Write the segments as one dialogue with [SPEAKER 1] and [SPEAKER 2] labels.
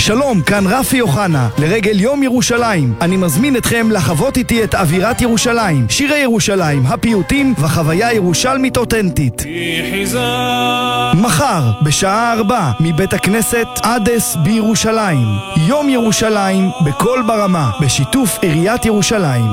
[SPEAKER 1] שלום, כאן רפי יוחנה. לרגל יום ירושלים, אני מזמין אתכם לחוות איתי את אווירת ירושלים, שירי ירושלים, הפיוטים וחוויה ירושלמית אותנטית. מחר, בשעה 4, מבית הכנסת עדס בירושלים. יום ירושלים בכל ברמה, בשיתוף עיריית ירושלים.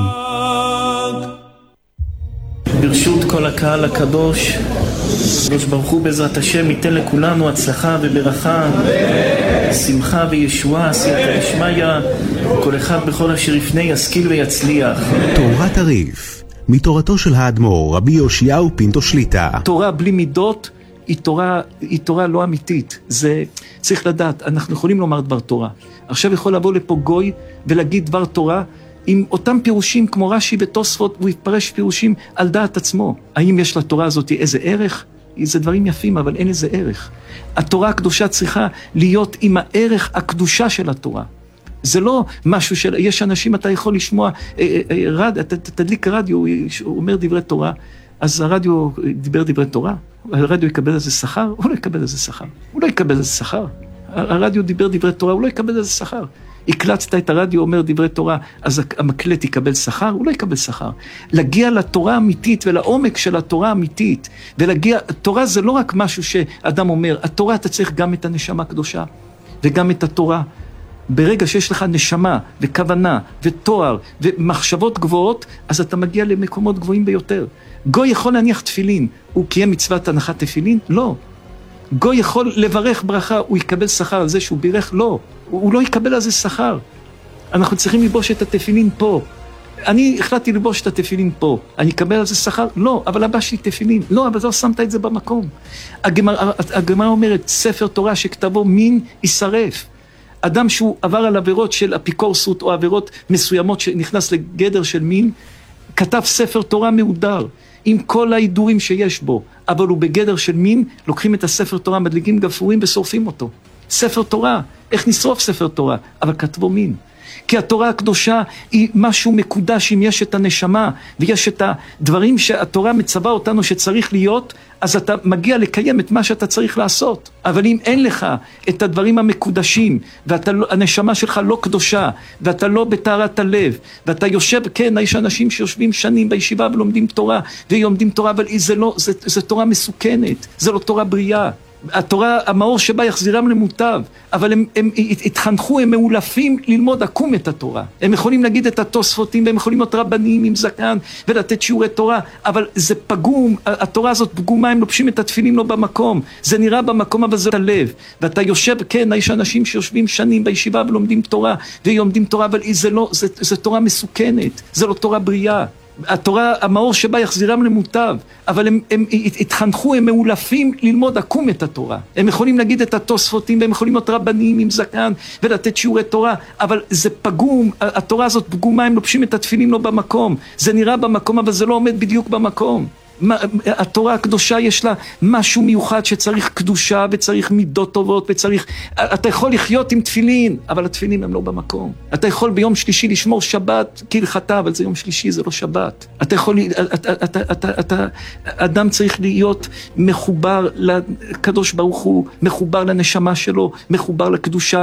[SPEAKER 2] ברשות כל הקהל הקדוש, הקדוש ברוך הוא בעזרת השם ייתן לכולנו הצלחה וברכה, שמחה וישועה, סייעתא דשמיא, כל אחד בכל אשר יפנה ישכיל ויצליח.
[SPEAKER 3] תורת הריף, מתורתו של האדמו"ר רבי יאשיהו פינטו שליט"א.
[SPEAKER 2] תורה בלי מידות היא תורה לא אמיתית. זה צריך לדעת, אנחנו יכולים לומר דבר תורה. עכשיו יכול לבוא לפה גוי ולהגיד דבר תורה עם אותם פירושים כמו רש"י ותוספות, הוא יפרש פירושים על דעת עצמו. האם יש לתורה הזאת איזה ערך? זה דברים יפים, אבל אין איזה ערך. התורה הקדושה צריכה להיות עם הערך הקדושה של התורה. זה לא משהו של... יש אנשים, אתה יכול לשמוע, תדליק רדיו, הוא אומר דברי תורה, אז הרדיו דיבר דברי תורה, הרדיו יקבל איזה שכר? הוא לא יקבל איזה שכר. הוא לא יקבל איזה שכר. הרדיו דיבר דברי תורה, הוא לא יקבל איזה שכר. הקלטת את הרדיו אומר דברי תורה, אז המקלט יקבל שכר? הוא לא יקבל שכר. להגיע לתורה האמיתית ולעומק של התורה האמיתית, ולהגיע, תורה זה לא רק משהו שאדם אומר, התורה אתה צריך גם את הנשמה הקדושה, וגם את התורה. ברגע שיש לך נשמה וכוונה ותואר ומחשבות גבוהות, אז אתה מגיע למקומות גבוהים ביותר. גוי יכול להניח תפילין, הוא קיים מצוות הנחת תפילין? לא. גוי יכול לברך ברכה, הוא יקבל שכר על זה שהוא בירך? לא. הוא לא יקבל על זה שכר. אנחנו צריכים לבוש את התפילין פה. אני החלטתי לבוש את התפילין פה. אני אקבל על זה שכר? לא. אבל לבשתי תפילין. לא, אבל לא שמת את זה במקום. הגמרא אומרת, ספר תורה שכתבו מין יישרף. אדם שהוא עבר על עבירות של אפיקורסות או עבירות מסוימות שנכנס לגדר של מין, כתב ספר תורה מהודר. עם כל ההידורים שיש בו, אבל הוא בגדר של מין, לוקחים את הספר תורה, מדליקים גפרורים ושורפים אותו. ספר תורה, איך נשרוף ספר תורה? אבל כתבו מין. כי התורה הקדושה היא משהו מקודש, אם יש את הנשמה, ויש את הדברים שהתורה מצווה אותנו שצריך להיות, אז אתה מגיע לקיים את מה שאתה צריך לעשות. אבל אם אין לך את הדברים המקודשים, והנשמה שלך לא קדושה, ואתה לא בטהרת הלב, ואתה יושב, כן, יש אנשים שיושבים שנים בישיבה ולומדים תורה, ולומדים תורה, אבל זה תורה מסוכנת, זה לא תורה בריאה. התורה, המאור שבה יחזירם למוטב, אבל הם התחנכו, הם מאולפים ללמוד עקום את התורה. הם יכולים להגיד את התוספותים, והם יכולים להיות רבנים עם זקן, ולתת שיעורי תורה, אבל זה פגום, התורה הזאת פגומה, הם לובשים את התפילין לא במקום, זה נראה במקום, אבל זה הלב. ואתה יושב, כן, יש אנשים שיושבים שנים בישיבה ולומדים תורה, ולומדים תורה, אבל זה תורה מסוכנת, זה לא תורה בריאה. התורה, המאור שבה יחזירם למוטב, אבל הם התחנכו, הם מאולפים ללמוד עקום את התורה. הם יכולים להגיד את התוספותים, והם יכולים להיות רבנים עם זקן, ולתת שיעורי תורה, אבל זה פגום, התורה הזאת פגומה, הם לובשים את התפילין לא במקום. זה נראה במקום, אבל זה לא עומד בדיוק במקום. התורה הקדושה יש לה משהו מיוחד שצריך קדושה וצריך מידות טובות וצריך, אתה יכול לחיות עם תפילין, אבל התפילין הם לא במקום. אתה יכול ביום שלישי לשמור שבת כהלכתה, אבל זה יום שלישי, זה לא שבת. אתה יכול, אדם צריך להיות מחובר לקדוש ברוך הוא, מחובר לנשמה שלו, מחובר לקדושה.